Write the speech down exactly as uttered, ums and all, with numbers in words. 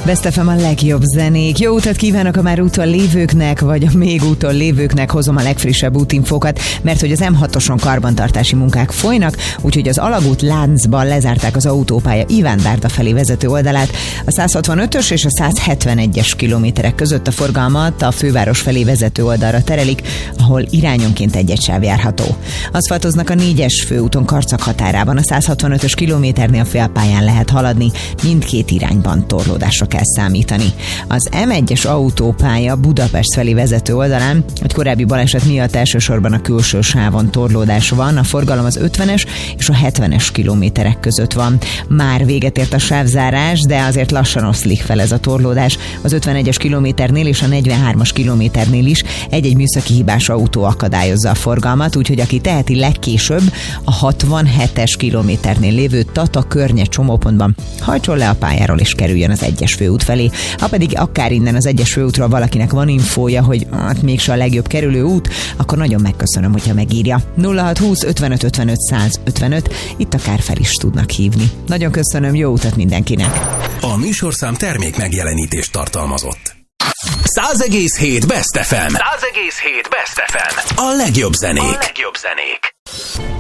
Best ef em a legjobb zenék. Jó utat kívánok a már úton lévőknek, vagy a még úton lévőknek. Hozom a legfrissebb útinfókat, mert hogy az em hatoson karbantartási munkák folynak, úgyhogy az Alagút láncban lezárták az autópálya Iván-Bárda felé vezető oldalát. A száz hatvanötös és a száz hetvenegyes kilométerek között a forgalmat a főváros felé vezető oldalra terelik, ahol irányonként egy-egy sáv járható. Aszfaltoznak a négyes főúton Karcag határában, a száz hatvanötös kilométernél félpályán lehet haladni, mindkét irányban torlódásra kell számítani. Az em egyes autópálya Budapest felé vezető oldalán egy korábbi baleset miatt elsősorban a külső sávon torlódás van, a forgalom az ötvenes és a hetvenes kilométerek között van. Már véget ért a sávzárás, de azért lassan oszlik fel ez a torlódás. Az ötvenegyes kilométernél és a negyvenhármas kilométernél is egy-egy műszaki hibás autó akadályozza a forgalmat, úgyhogy aki teheti legkésőbb a hatvanhetes kilométernél lévő Tata környe csomópontban hajtson le a pályáról és kerüljön az egyes főút felé. Ha pedig akár innen az egyes főútról valakinek van infója, hogy hát mégse a legjobb kerülő út, akkor nagyon megköszönöm, hogyha megírja. nulla hat húsz ötvenöt ötvenöt száz ötvenöt, itt akár fel is tudnak hívni. Nagyon köszönöm, jó utat mindenkinek! A műsorszám termék megjelenítést tartalmazott. száz egész hét Best ef em. száz egész hét Best ef em. A legjobb zenék. A legjobb zenék.